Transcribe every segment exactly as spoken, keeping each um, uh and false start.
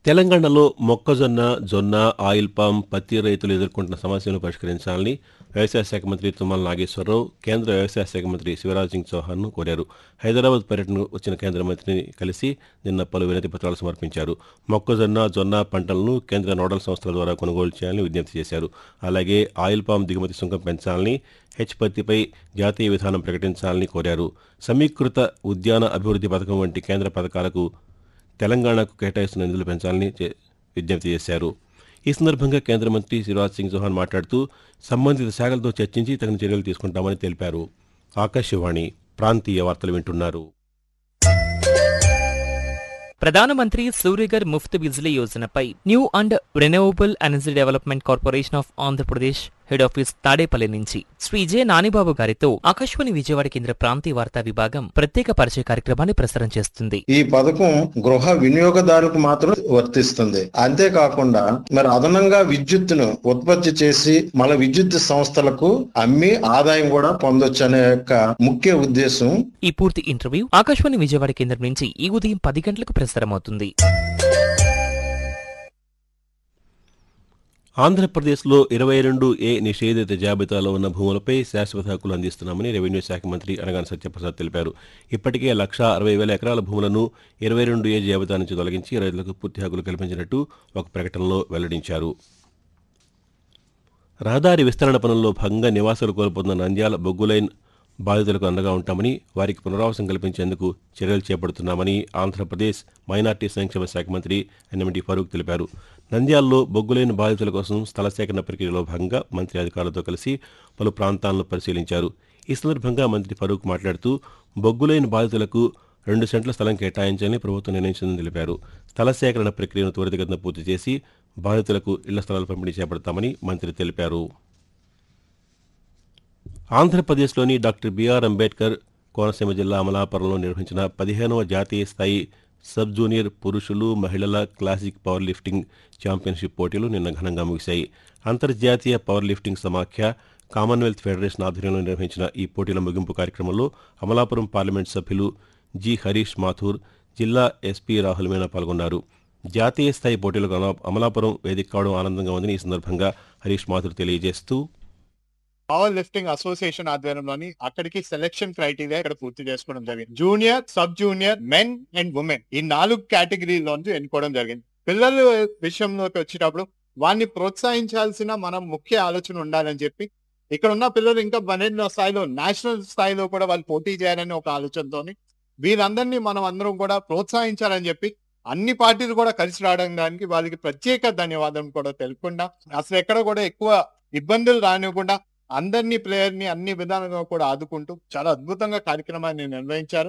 తెలంగాణలో మొక్కజొన్న, జొన్న, ఆయిల్ పామ్, పత్తి రైతులు ఎదుర్కొంటున్న సమస్యలను పరిష్కరించాలని వ్యవసాయ శాఖ మంత్రి తుమ్మల నాగేశ్వరరావు కేంద్ర వ్యవసాయ శాఖ మంత్రి శివరాజ్ సింగ్ చౌహాన్ను కోరారు. హైదరాబాద్ పర్యటనకు వచ్చిన కేంద్ర మంత్రిని కలిసి నిన్న పలు వినతి పత్రాలు సమర్పించారు. మొక్కజొన్న, జొన్న పంటలను కేంద్ర నోడల్ సంస్థల ద్వారా కొనుగోలు చేయాలని విజ్ఞప్తి చేశారు. అలాగే ఆయిల్ పామ్ దిగుమతి సుంకం పెంచాలని, హెచ్ పత్తిపై జాతీయ విధానం ప్రకటించాలని కోరారు. సమీకృత ఉద్యాన అభివృద్ధి పథకం వంటి కేంద్ర పథకాలకు తెలంగాణకు కేటాయిస్తున్న నిధులు పెంచాలని విజ్ఞప్తి చేశారు. ఈ సందర్భంగా కేంద్ర మంత్రి శివరాజ్ సింగ్ చౌహాన్ మాట్లాడుతూ సంబంధిత శాఖలతో చర్చించి తగిన చర్యలు తీసుకుంటామని తెలిపారు. ఆకాశవాణి ప్రాంతీయ వార్తలు వింటున్నారు. ప్రధానమంత్రి Surya Ghar Muft Bijli యోజనపై new and renewable energy development corporation of Andhra Pradesh head office Tadepalli నుంచి శ్రీ జె నానిబాబు గారితో ఆకాశవాణి విజయవాడ కేంద్ర ప్రాంతీయ వార్తా విభాగం ప్రత్యేక పరిచయ కార్యక్రమాన్ని ప్రసారం చేస్తుంది. ఈ పథకం గృహ వినియోగదారులకు మాత్రం వర్తిస్తుంది. అంతేకాకుండా మరి అదనంగా విద్యుత్తును ఉత్పత్తి చేసి మళ్ళీ విద్యుత్ సంస్థలకు అమ్మి ఆదాయం కూడా పొందొచ్చు అనే యొక్క ముఖ్య ఉద్దేశం. ఈ పూర్తి ఇంటర్వ్యూ ఆకాశవాణి విజయవాడ కేంద్రం నుంచి ఈ ఉదయం పది గంటలకు ప్రసారమవుతుంది. ఆంధ్రప్రదేశ్లో ఇరవై రెండు ఏ నిషేధిత జాబితాలో ఉన్న భూములపై శాశ్వత హక్కులు అందిస్తున్నామని రెవెన్యూ శాఖ మంత్రి అనగాని సత్యప్రసాద్ తెలిపారు. ఇప్పటికే లక్షా అరవై వేల ఎకరాల భూములను ఇరవై రెండు ఏ జాబితా నుంచి తొలగించి రైతులకు పూర్తి హక్కులు కల్పించినట్టు ఒక ప్రకటనలో వెల్లడించారు. రహదారి విస్తరణ పనుల్లో భాగంగా నివాసాలు కోల్పోతున్న నంద్యాల బొగ్గులైన్ బాధితులకు అండగా ఉంటామని, వారికి పునరావాసం కల్పించేందుకు చర్యలు చేపడుతున్నామని ఆంధ్రప్రదేశ్ మైనార్టీ సంక్షేమ శాఖ మంత్రి ఎన్ఎండి ఫరూక్ తెలిపారు. నంద్యాలలో బొగ్గులైన బాధితుల కోసం స్థల సేకరణ ప్రక్రియలో భాగంగా మంత్రి అధికారులతో కలిసి పలు ప్రాంతాలను పరిశీలించారు. ఈ సందర్భంగా మంత్రి ఫరూక్ మాట్లాడుతూ బొగ్గులైన బాధితులకు రెండు సెంట్ల స్థలం కేటాయించాలని ప్రభుత్వం నిర్ణయించిందని తెలిపారు. స్థల సేకరణ ప్రక్రియను త్వరితగతిన పూర్తి చేసి బాధితులకు ఇళ్ల స్థలాలు పంపిణీ చేపడతామని మంత్రి తెలిపారు. ఆంధ్రప్రదేశ్లోని డాక్టర్ బిఆర్ అంబేద్కర్ కోనసీమ జిల్లా అమలాపురంలో నిర్వహించిన పదిహేనవ జాతీయ స్థాయి సబ్ జూనియర్ పురుషులు, మహిళల క్లాసిక్ పవర్ లిఫ్టింగ్ ఛాంపియన్షిప్ పోటీలు నిన్న ఘనంగా ముగిశాయి. అంతర్జాతీయ పవర్ లిఫ్టింగ్ సమాఖ్య, కామన్వెల్త్ ఫెడరేషన్ ఆధ్వర్యంలో నిర్వహించిన ఈ పోటీల ముగింపు కార్యక్రమంలో అమలాపురం పార్లమెంట్ సభ్యులు జి హరీష్ మాథూర్, జిల్లా ఎస్పీ రాహుల్ మీనా పాల్గొన్నారు. జాతీయ స్థాయి పోటీలకు అమలాపురం వేదిక కావడం ఆనందంగా ఉందని ఈ సందర్భంగా హరీష్ మాథూర్ తెలియజేస్తూ, పవర్ లిఫ్టింగ్ అసోసియేషన్ ఆధ్వర్యంలోని అక్కడికి సెలక్షన్ క్రైటీరియా ఇక్కడ పూర్తి చేసుకోవడం జరిగింది. Junior, sub junior, men and women ఈ నాలుగు కేటగిరీలోంచి ఎన్నుకోవడం జరిగింది. పిల్లల విషయంలోకి వచ్చేటప్పుడు వారిని ప్రోత్సహించాల్సిన మనం ముఖ్య ఆలోచన ఉండాలని చెప్పి ఇక్కడ ఉన్న పిల్లలు ఇంకా పన్నెండో స్థాయిలో నేషనల్ స్థాయిలో కూడా వాళ్ళు పోటీ చేయాలని ఒక ఆలోచనతోని వీరందరినీ మనం అందరం కూడా ప్రోత్సహించాలని చెప్పి అన్ని పార్టీలు కూడా కలిసి రావడానికి వాళ్ళకి ప్రత్యేక ధన్యవాదం కూడా తెలుపుకుండా అసలు ఎక్కడ కూడా ఎక్కువ ఇబ్బందులు రానివ్వకుండా అందరినీ ప్లేయర్ ని అన్ని విధాలుగా కూడా ఆదుకుంటూ చాలా అద్భుతంగా కార్యక్రమాన్ని నిర్వహించారు.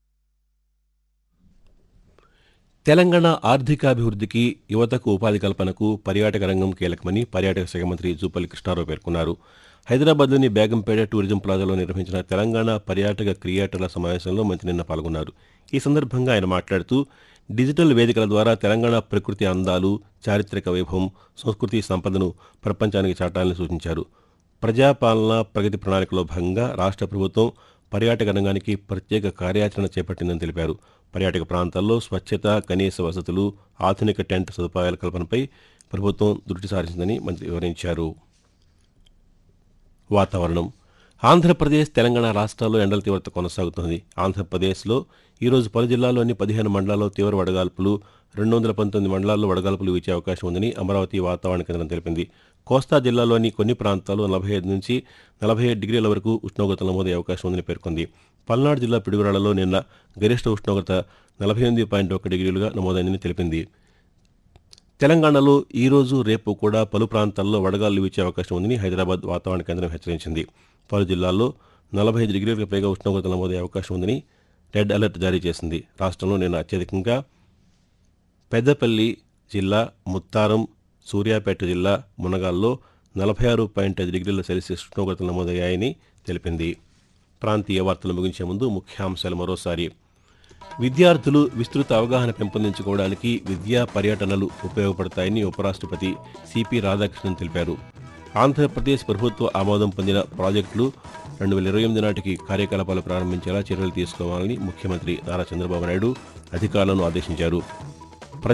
తెలంగాణ ఆర్థికాభివృద్ధికి, యువతకు ఉపాధి కల్పనకు పర్యాటక రంగం కీలకమని పర్యాటక శాఖ మంత్రి జూపల్లి కృష్ణారావు పేర్కొన్నారు. హైదరాబాద్లోని బేగంపేట టూరిజం ప్లాజాలో నిర్వహించిన తెలంగాణ పర్యాటక క్రియేటర్ల సమావేశంలో మంత్రి నిన్న పాల్గొన్నారు. ఈ సందర్భంగా ఆయన మాట్లాడుతూ డిజిటల్ వేదికల ద్వారా తెలంగాణ ప్రకృతి అందాలు, చారిత్రక వైభవం, సంస్కృతి సంపదను ప్రపంచానికి చాటాలని సూచించారు. ప్రజాపాలన ప్రగతి ప్రణాళికలో భాగంగా రాష్ట్ర ప్రభుత్వం పర్యాటక రంగానికి ప్రత్యేక కార్యాచరణ చేపట్టిందని తెలిపారు. పర్యాటక ప్రాంతాల్లో స్వచ్ఛత, కనీస వసతులు, ఆధునిక టెంట్ సదుపాయాల కల్పనపై ప్రభుత్వం దృష్టి సారించిందని మంత్రి వివరించారు. వాతావరణం. ఆంధ్రప్రదేశ్, తెలంగాణ రాష్ట్రాల్లో ఎండల తీవ్రత కొనసాగుతోంది. ఆంధ్రప్రదేశ్లో ఈరోజు పలు జిల్లాల్లోని పదిహేను మండలాల్లో తీవ్ర వడగాల్పులు, రెండు వందల పంతొమ్మిది మండలాల్లో వడగాల్పులు వీచే అవకాశం ఉందని అమరావతి వాతావరణ కేంద్రం తెలిపింది. కోస్తా జిల్లాలోని కొన్ని ప్రాంతాల్లో నలభై ఐదు నుంచి నలభై ఏడు డిగ్రీల వరకు ఉష్ణోగ్రతలు నమోదయ్యే అవకాశం ఉందని పేర్కొంది. పల్నాడు జిల్లా పిడుగురాళ్లలో నిన్న గరిష్ట ఉష్ణోగ్రత నలభై ఎనిమిది పాయింట్ ఒక డిగ్రీలుగా నమోదైందని తెలిపింది. తెలంగాణలో ఈరోజు, రేపు కూడా పలు ప్రాంతాల్లో వడగాలు వీచే అవకాశం ఉందని హైదరాబాద్ వాతావరణ కేంద్రం హెచ్చరించింది. పలు జిల్లాల్లో నలభై ఐదు డిగ్రీలకు పైగా ఉష్ణోగ్రతలు నమోదయ్యే అవకాశం ఉందని రెడ్ అలర్ట్ జారీ చేసింది. రాష్ట్రంలో నిన్న అత్యధికంగా పెద్దపల్లి జిల్లా, ముత్తారం, సూర్యాపేట జిల్లా, మునగాల్లో నలభై ఆరు పాయింట్ ఐదు డిగ్రీల సెల్సియస్ ఉష్ణోగ్రతలు నమోదయ్యాయని తెలిపింది. ప్రాంతీయ వార్తలు ముగించే ముందు ముఖ్యాంశాలు మరోసారి. విద్యార్థులు విస్తృత అవగాహన పెంపొందించుకోవడానికి విద్యా పర్యటనలు ఉపయోగపడతాయని ఉపరాష్ట్రపతి సిపి రాధాకృష్ణన్ తెలిపారు. ఆంధ్రప్రదేశ్ ప్రభుత్వ ఆమోదం పొందిన ప్రాజెక్టులు రెండు వేల ఇరవై ఎనిమిది నాటికి కార్యకలాపాలు ప్రారంభించేలా చర్యలు తీసుకోవాలని ముఖ్యమంత్రి నారా చంద్రబాబు నాయుడు అధికారులను ఆదేశించారు.